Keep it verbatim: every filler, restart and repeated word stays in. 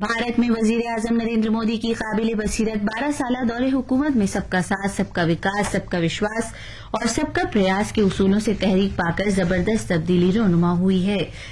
भारत में वजीर आजम नरेंद्र मोदी की काबिल बसीरत बारह साल दौरे हुकूमत में सबका साथ, सबका विकास, सबका विश्वास और सबका प्रयास के उसूलों से तहरीक पाकर जबरदस्त तब्दीली रोनुमा हुई है।